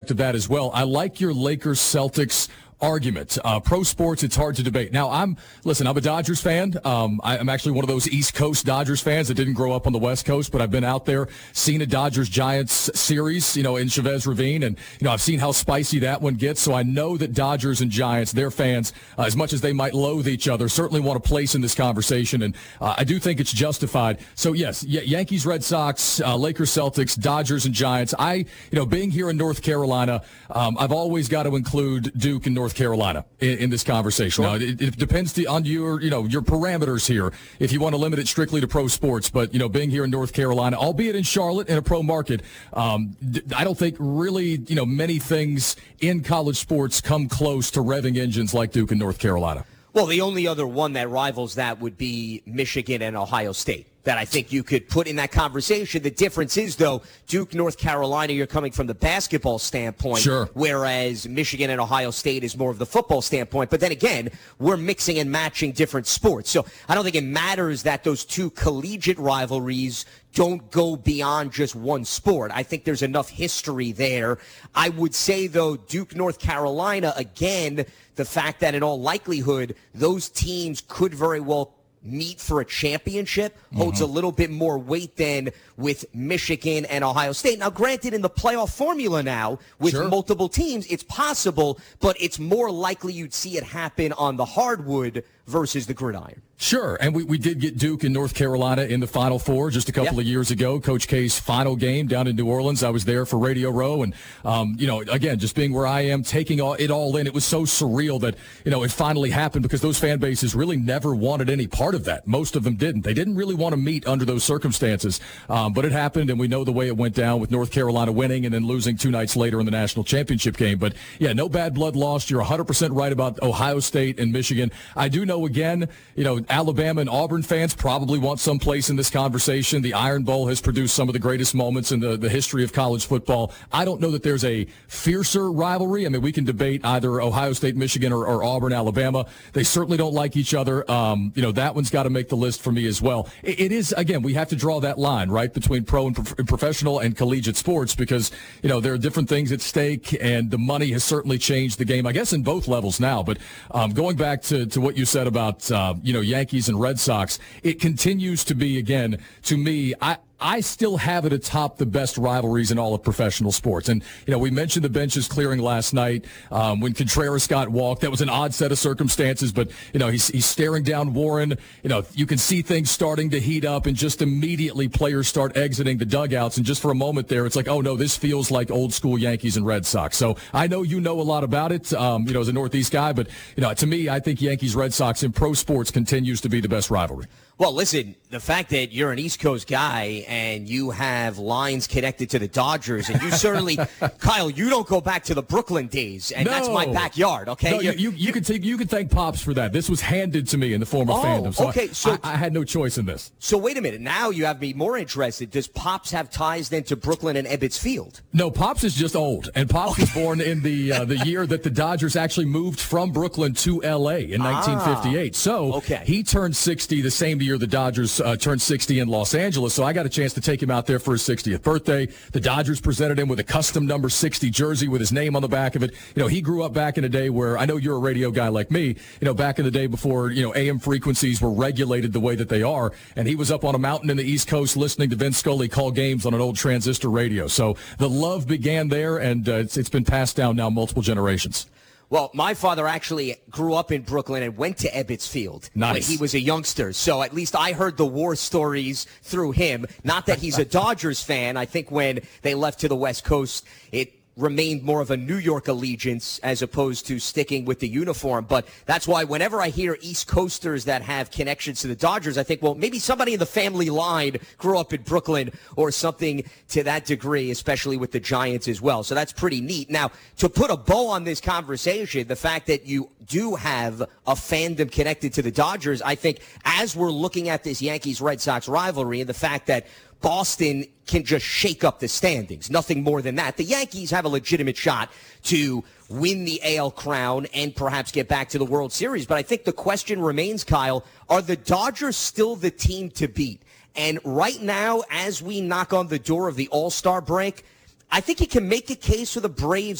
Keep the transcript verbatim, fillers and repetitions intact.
aspect of that as well. I like your Lakers-Celtics argument. Uh, pro sports, it's hard to debate. Now, I'm, listen, I'm a Dodgers fan. Um, I, I'm actually one of those East Coast Dodgers fans that didn't grow up on the West Coast, but I've been out there, seen a Dodgers-Giants series, you know, in Chavez Ravine, and, you know, I've seen how spicy that one gets, so I know that Dodgers and Giants, their fans, uh, as much as they might loathe each other, certainly want a place in this conversation, and uh, I do think it's justified. So, yes, y- Yankees, Red Sox, uh, Lakers, Celtics, Dodgers, and Giants. I, you know, being here in North Carolina, um, I've always got to include Duke and North Carolina in, in this conversation. Sure. Now, it, it depends to, on your, you know, your parameters here. If you want to limit it strictly to pro sports, but you know, being here in North Carolina, albeit in Charlotte in a pro market, um, I don't think really, you know, many things in college sports come close to revving engines like Duke and North Carolina. Well, the only other one that rivals that would be Michigan and Ohio State that I think you could put in that conversation. The difference is, though, Duke, North Carolina, you're coming from the basketball standpoint, sure, whereas Michigan and Ohio State is more of the football standpoint. But then again, we're mixing and matching different sports. So I don't think it matters that those two collegiate rivalries don't go beyond just one sport. I think there's enough history there. I would say, though, Duke, North Carolina, again, the fact that in all likelihood, those teams could very well meet for a championship holds mm-hmm. a little bit more weight than with Michigan and Ohio State. Now, granted, in the playoff formula now, with sure. multiple teams, it's possible, but it's more likely you'd see it happen on the hardwood versus the gridiron. Sure, and we, we did get Duke and North Carolina in the Final Four just a couple yep. of years ago. Coach K's final game down in New Orleans. I was there for Radio Row, and, um, you know, again, just being where I am, taking all, it all in, it was so surreal that, you know, it finally happened because those fan bases really never wanted any part of that. Most of them didn't. They didn't really want to meet under those circumstances, um, but it happened, and we know the way it went down with North Carolina winning and then losing two nights later in the national championship game. But, yeah, no bad blood lost. You're one hundred percent right about Ohio State and Michigan. I do know, again, you know, Alabama and Auburn fans probably want some place in this conversation. The Iron Bowl has produced some of the greatest moments in the, the history of college football. I don't know that there's a fiercer rivalry. I mean, we can debate either Ohio State, Michigan, or, or Auburn, Alabama. They certainly don't like each other. Um, you know, that one's got to make the list for me as well. It, it is, again, we have to draw that line, right, between pro and, pro and professional and collegiate sports because, you know, there are different things at stake, and the money has certainly changed the game, I guess, in both levels now. But um, going back to, to what you said about, uh, you know, Yankees and Red Sox, it continues to be, again, to me, I, I still have it atop the best rivalries in all of professional sports. And, you know, we mentioned the benches clearing last night um, when Contreras got walked. That was an odd set of circumstances, but, you know, he's, he's staring down Warren. You know, you can see things starting to heat up, and just immediately players start exiting the dugouts. And just for a moment there, it's like, oh, no, this feels like old school Yankees and Red Sox. So I know you know a lot about it, um, you know, as a Northeast guy, but, you know, to me, I think Yankees, Red Sox in pro sports continues to be the best rivalry. Well, listen, the fact that you're an East Coast guy and you have lines connected to the Dodgers, and you certainly, Kyle, you don't go back to the Brooklyn days, and no. that's my backyard, okay? No, you, you, you, can take, you can thank Pops for that. This was handed to me in the form of oh, fandom, so, okay, so I, I had no choice in this. So wait a minute. Now you have me more interested. Does Pops have ties then to Brooklyn and Ebbets Field? No, Pops is just old, and Pops was born in the uh, the year that the Dodgers actually moved from Brooklyn to L A in nineteen fifty-eight. So okay. he turned sixty the same year the Dodgers uh, turned sixty in Los Angeles, so I got a chance to take him out there for his sixtieth birthday. The Dodgers presented him with a custom number sixty jersey with his name on the back of it. You know, he grew up back in a day where, I know you're a radio guy like me, you know, back in the day before, you know, A M frequencies were regulated the way that they are, and he was up on a mountain in the East Coast listening to Vince Scully call games on an old transistor radio. So the love began there, and uh, it's, it's been passed down now multiple generations. Well, my father actually grew up in Brooklyn and went to Ebbets Field nice. when he was a youngster. So at least I heard the war stories through him. Not that he's a Dodgers fan. I think when they left to the West Coast, it remained more of a New York allegiance as opposed to sticking with the uniform. But that's why whenever I hear East Coasters that have connections to the Dodgers, I think, well, maybe somebody in the family line grew up in Brooklyn or something to that degree, especially with the Giants as well. So that's pretty neat. Now, to put a bow on this conversation, the fact that you do have a fandom connected to the Dodgers, I think as we're looking at this Yankees-Red Sox rivalry and the fact that Boston can just shake up the standings. Nothing more than that. The Yankees have a legitimate shot to win the A L crown and perhaps get back to the World Series. But I think the question remains, Kyle, are the Dodgers still the team to beat? And right now, as we knock on the door of the All-Star break, I think you can make a case for the Braves